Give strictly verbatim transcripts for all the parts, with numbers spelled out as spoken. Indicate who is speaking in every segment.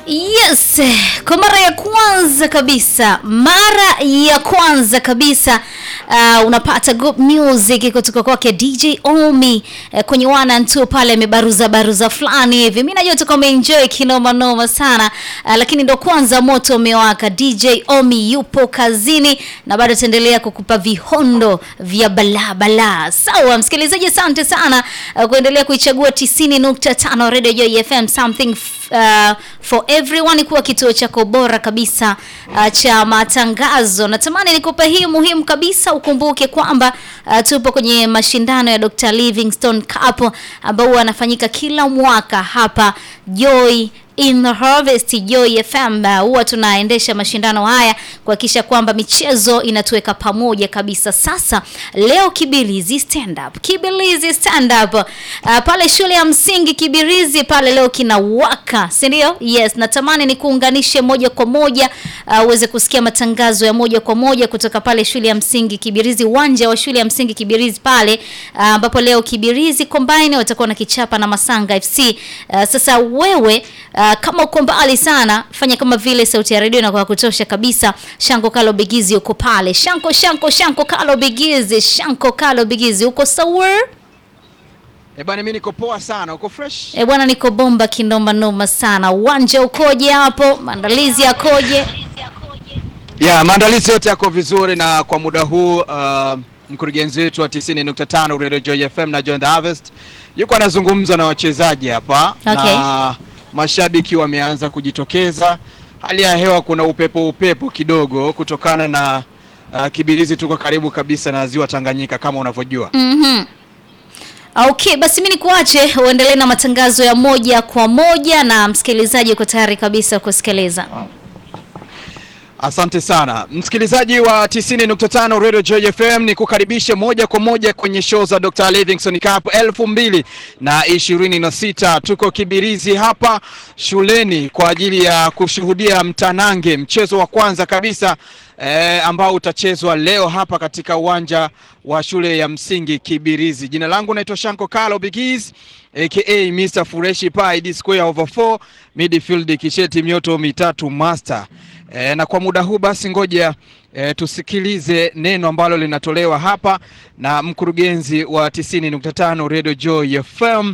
Speaker 1: Yes, kwa mara ya kwanza kabisa, mara ya kwanza kabisa uh, unapata good music kutoka kwake D J Omi uh, kwenye one and two pale amebaruza baruza fulani hivi. Mimi najua tuko enjoy kinoma noma sana, uh, lakini ndo kwanza moto umewaka. D J Omi yupo kazini na bado tuendelea kukupa vihondo vya bala bala. Sawa msikilizaji, asante sana uh, kuendelea kuichagua tisini nukta tano Radio Joy F M, something Uh, for everyone, kuwa kituo chako bora kabisa uh, cha matangazo. Natamani nikupe hii muhimu kabisa, ukumbuke kwamba uh, tupo kwenye mashindano ya Doctor Livingstone Cup ambao yanafanyika kila mwaka hapa Joy in the Harvest Joy F M. Huwa tunaendesha mashindano haya kuhakikisha kwamba michezo inatuweka pamoja kabisa. Sasa leo Kibirizi stand up. Kibirizi stand up. Uh, pale shule ya msingi Kibirizi pale leo kinawaka, si ndio? Yes, natamani nikuunganishe moja kwa moja uh, uweze kusikia matangazo ya moja kwa moja kutoka pale shule ya msingi Kibirizi, uwanja wa shule ya msingi Kibirizi pale ambapo uh, leo Kibirizi Combine watakuwa na kichapa na Masanga F C. Uh, sasa wewe uh, kama uko mbali sana, fanya kama vile sauti ya radio na kwa kutosha kabisa. Shanko Kalo Bigizi uko pale. Shanko Shanko Shanko Kalo Bigizi, Shanko Kalo Bigizi uko sawa?
Speaker 2: Eh bwana, mimi niko poa sana. Uko fresh?
Speaker 1: Eh bwana, niko bomba kinoma noma sana. Uwanja ukoje hapo? Maandalizi yakoje?
Speaker 2: Yeah, maandalizi yote yako vizuri, na kwa muda huu uh, mkurugenzi wetu wa tisini nukta tano Radio Joy F M na John the Harvest yuko anazungumza na wachezaji hapa.
Speaker 1: Okay.
Speaker 2: Na mashabiki wameanza kujitokeza. Hali ya hewa kuna upepo upepo kidogo kutokana na uh, Kibirizi tuko karibu kabisa na ziwa Tanganyika kama unavyojua.
Speaker 1: Mhm. Okay, basi mimi nikuache uendelee na matangazo ya moja kwa moja, na msikilizaji uko tayari kabisa kusikiliza.
Speaker 2: Asante sana msikilizaji wa tisini nukta tano Radio Joy F M, ni kukaribisha moja kwa moja kwenye show za Doctor Livingstone Cup elfu mbili na ishirini na sita. Tuko Kibirizi hapa shuleni kwa ajili ya kushuhudia mtanange, mchezo wa kwanza kabisa eh, ambao utachezwa leo hapa katika uwanja wa shule ya msingi Kibirizi. Jina langu naitwa Shanko Kalo Bigiz aka Mister Fureshi Pai D square over four midfield kisheti mioto mitatu master. E, na kwa muda huu basi ngoja e, tusikilize neno ambalo linatolewa hapa na mkurugenzi wa tisini nukta tano Radio Joy F M,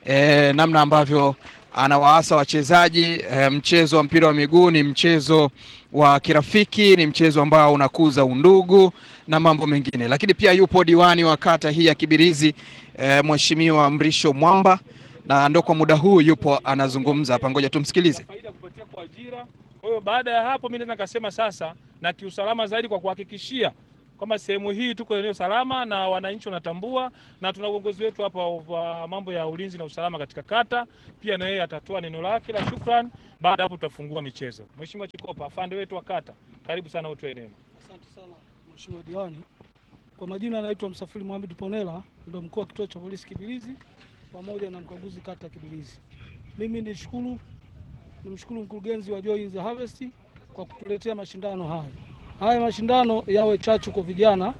Speaker 2: e, namna ambavyo anawaasa wachezaji. E, mchezo wa mpira wa miguu ni mchezo wa kirafiki, ni mchezo ambao unakuza undugu na mambo mengine. Lakini pia yupo diwani wa kata hii ya Kibirizi, e, Mheshimiwa Mrisho Mwamba, na ndo kwa muda huu yupo anazungumza hapa. Ngoja tumsikilize.
Speaker 3: Faida kupatia kwa ajira. Kwa hiyo baada ya hapo mimi naweza kusema sasa na kiusalama zaidi kwa kuhakikishia kama sehemu hii tuko eneo salama na wananchi wanatambua, na tuna uongozi wetu hapa wa mambo ya ulinzi na usalama katika kata, pia na yeye atatoa neno lake la shukrani. Baada hapo tutafungua michezo. Mheshimiwa Chikopa, afande wetu wa kata, karibu sana utoe neno.
Speaker 4: Asante sana Mheshimiwa Diwani. Kwa majina anaitwa Msafiri Mohamed Ponela, ndio mkuu wa kituo cha polisi Kibirizi pamoja na mkaguzi kata Kibirizi. Mimi nishukuru nimshukuru mkurugenzi wa Joy in the Harvest kwa kutuletea mashindano haya. Haya mashindano yawe chachu kwa vijana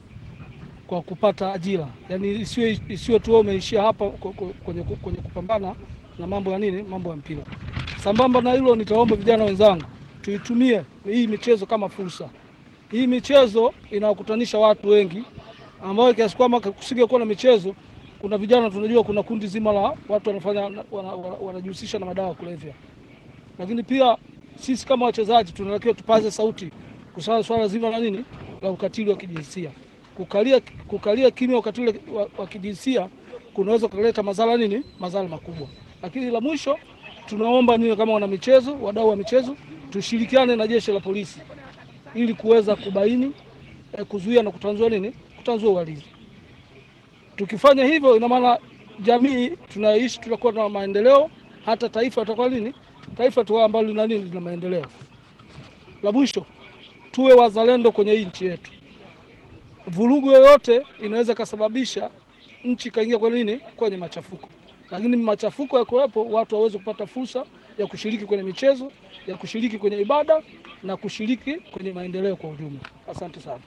Speaker 4: kwa kupata ajira. Yaani isiwe isiwe tu umeishia hapa kwenye kwenye kupambana na mambo ya nini, mambo ya mpira. Sambamba na hilo, nitaomba vijana wenzangu tuitumie hii michezo kama fursa. Hii michezo inawakutanisha watu wengi ambao kiasi kwamba kusingekuwa na michezo, kuna vijana tunajua kuna kundi zima la watu wanafanya wanajihusisha wana, wana na madawa kulevya. Lakini pia sisi kama wachezaji tunatakiwa tupaze sauti kuhusu swala zima la nini, la ukatili wa kijinsia. Kukalia kukalia kimya ukatili wa, wa kijinsia kunaweza kuleta madhara nini, madhara makubwa. Lakini la mwisho, tunaomba nini kama wana michezo, wadau wa michezo, tushirikiane na jeshi la polisi ili kuweza kubaini, eh, kuzuia na kutanzua nini, kutanzua uhalifu. Tukifanya hivyo, ina maana jamii tunaishi tutakuwa na maendeleo, hata taifa litakuwa nini, taifa tu ambalo lina nini, lina maendeleo. La mwisho, tuwe wazalendo kwenye hii nchi yetu. Vurugu yoyote inaweza kusababisha nchi kaingia kwa nini, kwenye machafuko. Lakini machafuko yakoepo, watu waweze kupata fursa ya kushiriki kwenye michezo, ya kushiriki kwenye ibada na kushiriki kwenye maendeleo kwa ujumla. Asante sana.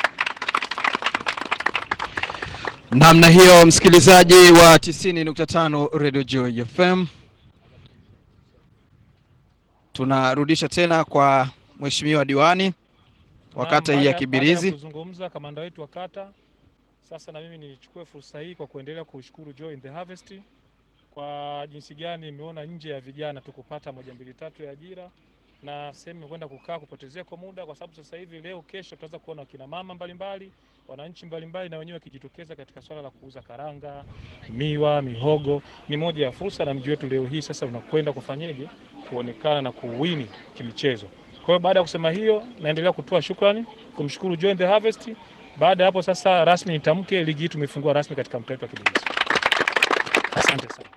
Speaker 2: Namna hiyo msikilizaji wa tisini nukta tano Radio Joy F M. tunarudisha tena kwa Mheshimiwa Diwani wa kata hii ya Kibirizi.
Speaker 3: Kuzungumza kamanda wetu wa kata. Sasa na mimi nichukue fursa hii kwa kuendelea kushukuru Joy in the Harvest kwa jinsi gani imeona nje ya vijana tukupata moja mbili tatu ya ajira na sehemu kwenda kukaa kupotezea kwa muda, kwa sababu sasa hivi leo kesho tutaweza kuona kina mama mbalimbali, wananchi mbalimbali na wenyewe kijitokeza katika swala la kuuza karanga, miwa, mihogo. Ni moja ya fursa na mji wetu leo hii sasa unakwenda kufanyaje kuonekana na kuwini kimichezo. Kwa hiyo baada ya kusema hiyo, naendelea kutoa shukrani kumshukuru Joy in the Harvest. Baada hapo sasa rasmi nitamke ligi hii tumefungua rasmi katika mtaa wa Kibirizi. Asante sana.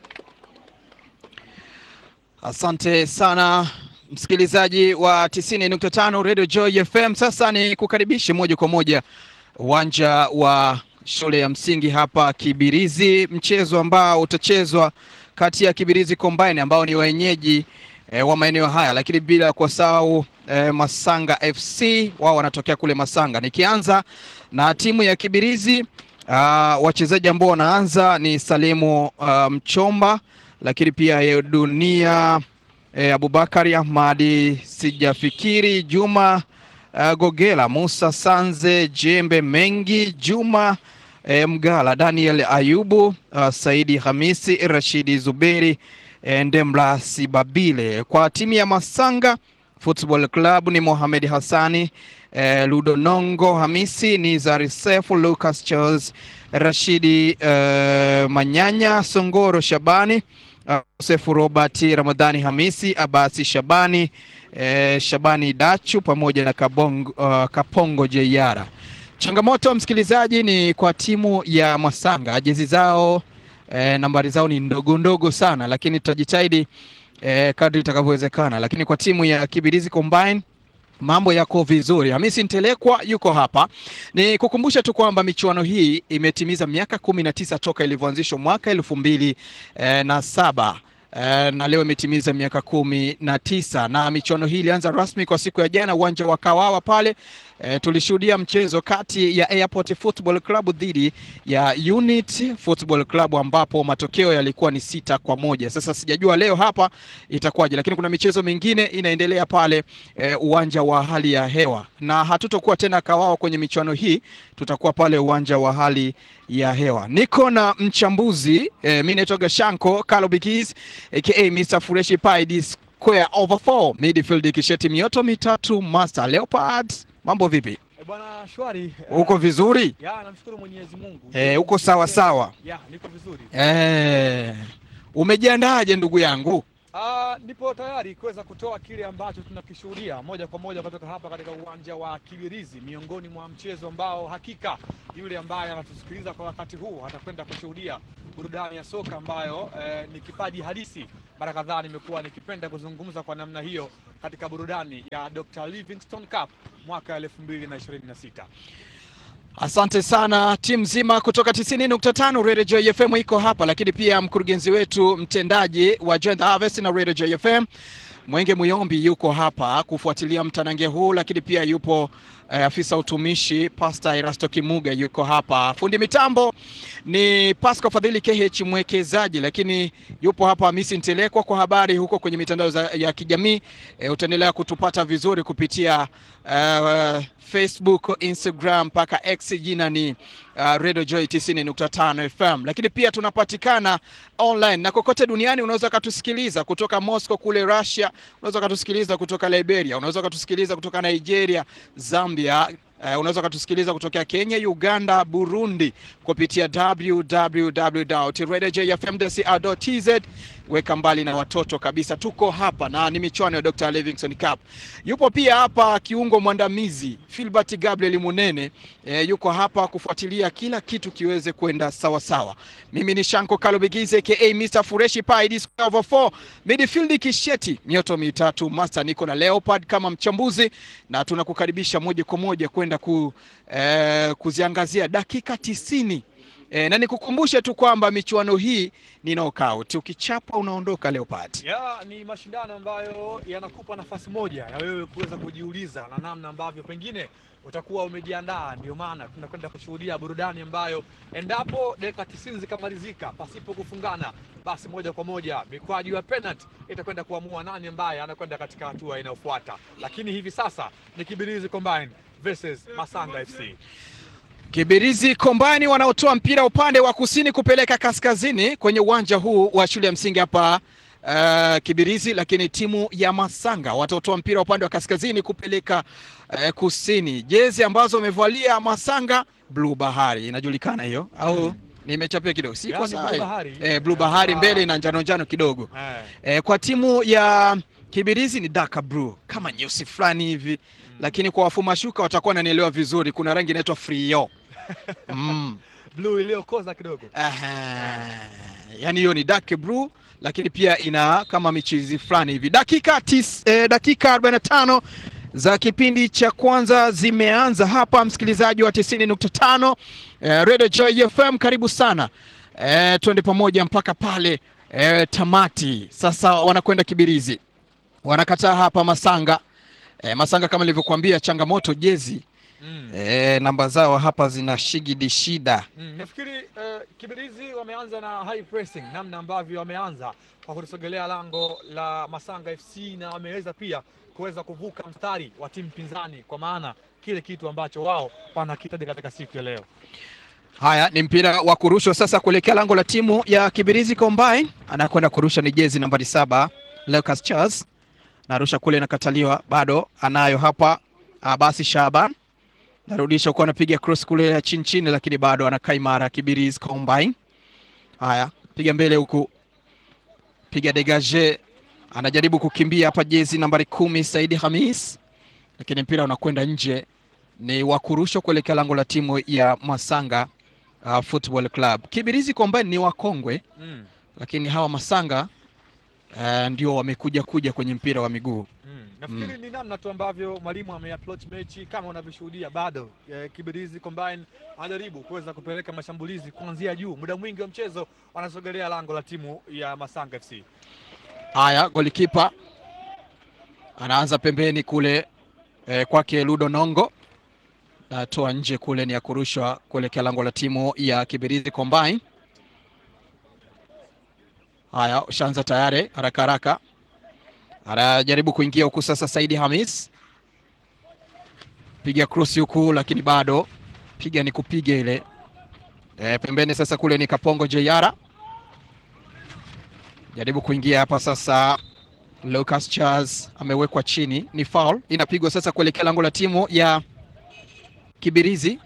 Speaker 2: Asante sana msikilizaji wa tisini nukta tano Radio Joy F M. Sasa ni kukaribishe moja kwa moja uwanja wa shule ya msingi hapa Kibirizi, mchezo ambao utachezwa kati ya Kibirizi Combine ambao ni wenyeji e, wa maeneo haya, lakini bila kusahau e, Masanga F C, wao wanatokea kule Masanga. Nikianza na timu ya Kibirizi, uh, wachezaji ambao wanaanza ni Salimu uh, Mchomba, lakini pia Dunia e, Abubakari Ahmadi, Sijafikiri Juma, uh, Gogela, Musa Sanze, Jembe Mengi, Juma e, Mgala, Daniel Ayubu, uh, Saidi Hamisi, Rashidi Zuberi, e, Ndemla Sibabile. Kwa timu ya Masanga Football Club ni Mohamed Hassani, e, Ludonongo Hamisi, Nizari Sefu, Lucas Charles, Rashidi e, Manyanya, Songoro Shabani, uh, Sefu Robert, Ramadhani Hamisi, Abasi Shabani, e, Shabani Dachu pamoja na Kabongo, uh, Kapongo Jeyara. Changamoto msikilizaji ni kwa timu ya Masanga, jezi zao e, nambari zao ni ndogo ndogo sana, lakini tutajitahidi e, kadri itakavyowezekana. Lakini kwa timu ya Kibirizi Combine mambo yako vizuri. Hamisi Ntelekwa yuko hapa. Ni kukumbusha tu kwamba michuano hii imetimiza miaka kumi na tisa toka ilivyoanzishwa mwaka elfu mbili e, na saba. E, na leo imetimiza miaka kumi na tisa na michuano hii ilianza rasmi kwa siku ya jana uwanja wa Kawawa pale. E, tulishuhudia mchezo kati ya Airport Football Club dhidi ya Unit Football Club ambapo matokeo yalikuwa ni sita kwa moja. Sasa sijajua leo hapa itakuwaje, lakini kuna michezo mingine inaendelea pale e, uwanja wa hali ya hewa, na hatutokuwa tena Kawawa kwenye michuano hii, tutakuwa pale uwanja wa hali ya hewa. Niko na mchambuzi e, mimi naitwa Gashanko Kalobikis aka Mister Fresh Pie Square over four midfield kisheti mioto mitatu Master Leopards. Mambo vipi?
Speaker 5: E bwana shwari.
Speaker 2: Uko vizuri?
Speaker 5: Ya, namshukuru Mwenyezi Mungu.
Speaker 2: Eh, uko sawa sawa?
Speaker 5: Ya, niko vizuri.
Speaker 2: Eh, umejiandaaje ndugu yangu?
Speaker 5: Ah, nipo tayari kuweza kutoa kile ambacho tunakishuhudia moja kwa moja kutoka hapa katika uwanja wa Kibirizi, miongoni mwa mchezo ambao hakika yule ambaye anatusikiliza kwa wakati huu atakwenda kushuhudia burudani ya soka ambayo eh, ni kipaji halisi. Mara kadhaa nimekuwa nikipenda kuzungumza kwa namna hiyo katika burudani ya Doctor Livingstone Cup mwaka elfu mbili na ishirini na sita.
Speaker 2: Asante sana timu nzima kutoka tisini nukta tano Radio Joy F M iko hapa, lakini pia mkurugenzi wetu mtendaji wa Joy in the Harvest na Radio Joy F M Mwenge Muyombi yuko hapa kufuatilia mtanange huu, lakini pia yupo eh, afisa utumishi Pastor Erasto Kimuga yuko hapa. Fundi mitambo ni Pascal Fadhili K H mwekezaji, lakini yupo hapa Hamisi Ntelekwa kwa habari huko kwenye mitandao ya kijamii. Eh, utaendelea kutupata vizuri kupitia uh, Facebook, Instagram mpaka X, jina ni uh, Radio Joy tisini nukta tano F M. Lakini pia tunapatikana online na kokote duniani. Unaweza kutusikiliza kutoka Moscow kule Russia, unaweza kutusikiliza kutoka Liberia, unaweza kutusikiliza kutoka Nigeria, Zambia, uh, unaweza kutusikiliza kutoka Kenya, Uganda, Burundi kupitia w w w dot radio j f m dot co dot t z. Weka mbali na watoto kabisa, tuko hapa na ni michuano ya Doctor Livingstone Cup. Yupo pia hapa kiungo mwandamizi Philbert Gabriel Munene, e, yuko hapa kufuatilia kila kitu kiweze kwenda sawa sawa. Mimi ni Shanko Kalobigize aka Mister Fresh Pie Square over four midfield kisheti mioto mitatu Master. Niko na Leopard kama mchambuzi na tunakukaribisha moja kwa moja kwenda ku, e, kuziangazia dakika tisini E, na nikukumbushe tu kwamba michuano hii ni knockout. Ukichapa unaondoka Leopard.
Speaker 5: Ya, ni mashindano ambayo yanakupa nafasi moja ya wewe kuweza kujiuliza na namna ambavyo pengine utakuwa umejiandaa. Ndio maana tunakwenda kushuhudia burudani ambayo endapo dakika tisini zikamalizika pasipo kufungana, basi moja kwa moja mikwaju ya penalty itakwenda kuamua nani ambaye anakwenda katika hatua inayofuata. Lakini hivi sasa ni Kibirizi Combine versus Masanga F C.
Speaker 2: Kibirizi Combine wanaotoa mpira upande wa kusini kupeleka kaskazini kwenye uwanja huu wa shule ya msingi hapa uh, Kibirizi, lakini timu ya Masanga wataotoa mpira upande wa kaskazini kupeleka uh, kusini. Jezi ambazo wamevalia Masanga blue bahari, inajulikana hiyo au hmm. Nimechapia kidogo. Si kwa sawa. Eh, blue bahari mbele na njano njano kidogo. Eh. Eh, kwa timu ya Kibirizi ni dark blue kama nyeusi fulani hivi. Hmm. Lakini kwa wafuma shuka watakuwa wananielewa vizuri, kuna rangi inaitwa frio. Mm.
Speaker 5: Blue iliyokoza kidogo.
Speaker 2: Aha. Yaani hiyo ni dark blue lakini pia ina kama michizi fulani hivi. Dakika tis, eh, dakika arobaini na tano za kipindi cha kwanza zimeanza hapa, msikilizaji wa tisini nukta tano eh, Radio Joy F M, karibu sana. Eh, twende pamoja mpaka pale eh, tamati. Sasa wanakwenda Kibirizi. Wanakataa hapa Masanga. Eh, Masanga kama nilivyokuambia changamoto jezi. Mm. E, namba zao hapa zina shigidi shida.
Speaker 5: Mm. Nafikiri uh, Kibirizi wameanza na high pressing, namna ambavyo wameanza kwa kusogelea lango la Masanga F C na wameweza pia kuweza kuvuka mstari wa timu pinzani, kwa maana kile kitu ambacho wao wanakitaji katika siku ya leo.
Speaker 2: Haya ni mpira wa kurushwa sasa kuelekea lango la timu ya Kibirizi Combine. Anakwenda kurusha ni jezi nambari saba Lucas Charles. Narusha kule nakataliwa, bado anayo hapa Abasi Shaban. Narudisha kwa anapiga cross kule ya chini chini, lakini bado anakaa imara Kibirizi Combine. Haya, piga mbele huku. Piga degage. Anajaribu kukimbia hapa jezi nambari kumi Saidi Hamis. Lakini mpira unakwenda nje. Ni wakurusha kuelekea lango la timu ya Masanga uh, Football Club. Kibirizi Combine ni wakongwe. Mm. Lakini hawa Masanga uh, ndio wamekuja kuja kwenye mpira wa miguu.
Speaker 5: Mm. Nafikiri mm. ni namna tu ambavyo mwalimu ameapproach mechi kama unavyoshuhudia. Bado eh, Kibirizi Combine anajaribu kuweza kupeleka mashambulizi kuanzia juu. Muda mwingi wa mchezo wanasogelea lango la timu ya Masanga F C.
Speaker 2: Haya, golikipa anaanza pembeni kule eh, kwake Ludo Nongo. Atoa nje kule, ni ya kurushwa kuelekea lango la timu ya Kibirizi Combine. Haya, ushaanza tayari haraka haraka. Anajaribu kuingia huku sasa Saidi Hamis. Piga cross huku lakini bado piga ni kupiga ile. E, pembeni sasa kule ni Kapongo Jayara. Jaribu kuingia hapa sasa Lucas Charles amewekwa chini, ni foul. Inapigwa sasa kuelekea lango la timu ya Kibirizi.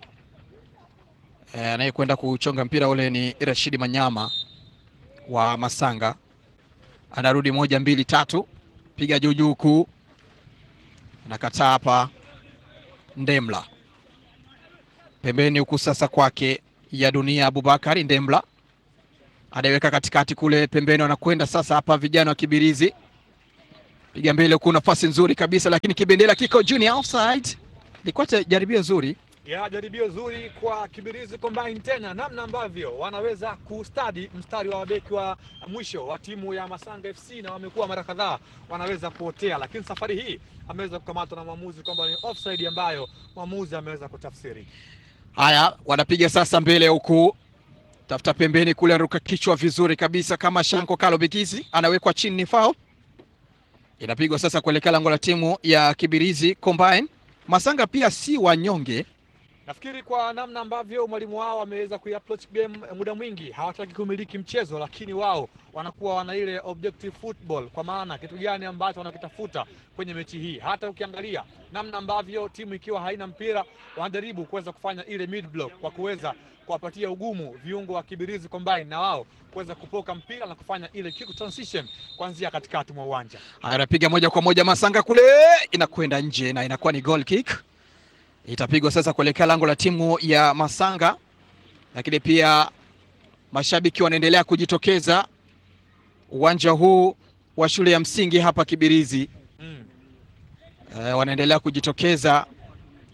Speaker 2: E, anayekwenda kuchonga mpira ule ni Rashidi Manyama wa Masanga. Anarudi moja mbili tatu. Piga juu juu huku. Nakataa hapa Ndemla. Pembeni huku sasa kwake ya Dunia Abubakari Ndemla. Anaweka katikati kule pembeni, wanakwenda sasa hapa vijana wa Kibirizi. Piga mbele huku, nafasi nzuri kabisa lakini kibendera kiko junior offside. Ilikuwa jaribio zuri.
Speaker 5: Ya jaribio zuri kwa Kibirizi Combine, tena namna ambavyo wanaweza kustadi mstari wa beki wa mwisho wa timu ya Masanga F C, na wamekuwa mara kadhaa wanaweza kuotea, lakini safari hii ameweza kukamatwa na mwamuzi kwamba ni offside ambayo mwamuzi ameweza kutafsiri.
Speaker 2: Haya, wanapiga sasa mbele huku. Tafuta pembeni kule, aruka kichwa vizuri kabisa kama Shanko Kalo Bikizi, anawekwa chini, ni foul. Inapigwa sasa kuelekea lango la timu ya Kibirizi Combine. Masanga pia si wanyonge.
Speaker 5: Nafikiri kwa namna ambavyo mwalimu wao ameweza kuapproach game, muda mwingi hawataki kumiliki mchezo, lakini wao wanakuwa wana ile objective football, kwa maana kitu gani ambacho wanakitafuta kwenye mechi hii. Hata ukiangalia namna ambavyo timu ikiwa haina mpira wanajaribu kuweza kufanya ile mid block kwa kuweza kuwapatia ugumu viungo wa Kibirizi Combine, na wao kuweza kupoka mpira na kufanya ile kick transition kuanzia katikati mwa uwanja.
Speaker 2: Anapiga moja kwa moja Masanga kule, inakwenda nje na inakuwa ni goal kick. Itapigwa sasa kuelekea lango la timu ya Masanga, lakini pia mashabiki wanaendelea kujitokeza uwanja huu wa shule ya msingi hapa Kibirizi. Mm. E, wanaendelea kujitokeza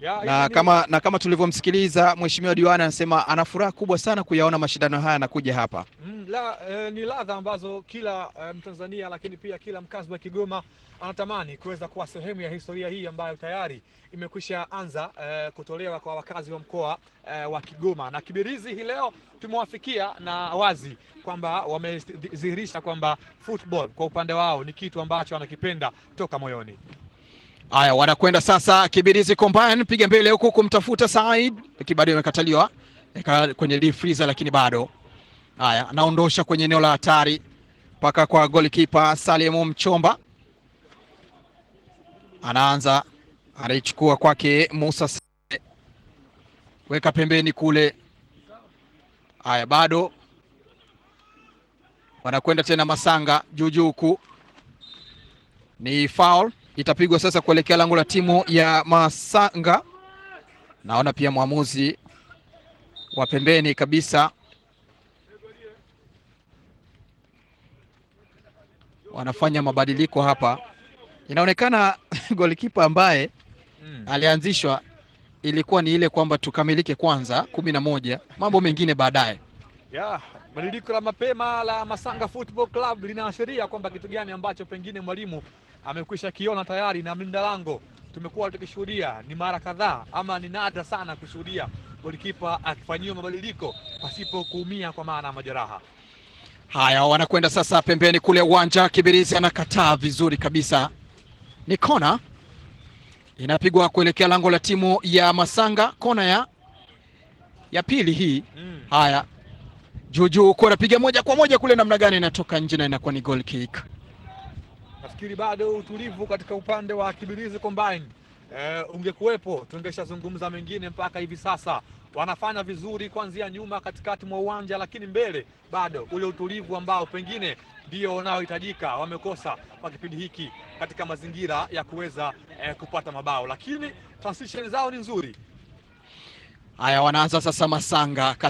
Speaker 5: Ya,
Speaker 2: na
Speaker 5: ni...
Speaker 2: kama na kama tulivyomsikiliza Mheshimiwa Diwani anasema ana furaha kubwa sana kuyaona mashindano haya yanakuja hapa.
Speaker 5: Mm, la, eh, ni ladha ambazo kila eh, Mtanzania lakini pia kila mkazi wa Kigoma anatamani kuweza kuwa sehemu ya historia hii ambayo tayari imekwisha anza eh, kutolewa kwa wakazi wa mkoa eh, wa Kigoma. Na Kibirizi hii leo tumewafikia na wazi kwamba wamedhihirisha kwamba football kwa upande wao ni kitu ambacho wanakipenda toka moyoni.
Speaker 2: Haya, wanakwenda sasa Kibirizi Combine, piga mbele huko kumtafuta Said, lakini bado imekataliwa kwenye deep freezer, lakini bado. Haya, anaondosha kwenye eneo la hatari mpaka kwa goalkeeper Salim Mchomba. Anaanza, anaichukua kwake Musa Sale, weka pembeni kule. Haya, bado wanakwenda tena Masanga juju huku, ni foul itapigwa sasa kuelekea lango la timu ya Masanga. Naona pia mwamuzi wa pembeni kabisa wanafanya mabadiliko hapa. Inaonekana golikipa ambaye mm. alianzishwa ilikuwa ni ile kwamba tukamilike kwanza kumi na moja, mambo mengine baadaye.
Speaker 5: Yeah, badiliko la mapema la Masanga Football Club linaashiria kwamba kitu gani ambacho pengine mwalimu amekwisha kiona tayari, na mlinda lango tumekuwa tukishuhudia ni mara kadhaa, ama ni nadra sana kushuhudia golikipa akifanyiwa mabadiliko pasipo kuumia kwa maana ya majeraha.
Speaker 2: Haya, wanakwenda sasa pembeni kule uwanja. Kibirizi anakataa vizuri kabisa, ni kona inapigwa kuelekea lango la timu ya Masanga, kona ya ya pili hii mm. Haya, juju huko anapiga moja kwa moja kule, namna gani inatoka nje na inakuwa ni goal kick.
Speaker 5: Nafikiri bado utulivu katika upande wa Kibirizi Combine eh, ungekuwepo tungeshazungumza mengine. Mpaka hivi sasa wanafanya vizuri kuanzia nyuma, katikati mwa uwanja, lakini mbele bado ule utulivu ambao pengine ndio unaohitajika wamekosa kwa kipindi hiki katika mazingira ya kuweza eh, kupata mabao, lakini transition zao ni nzuri.
Speaker 2: Haya, wanaanza sasa Masanga kati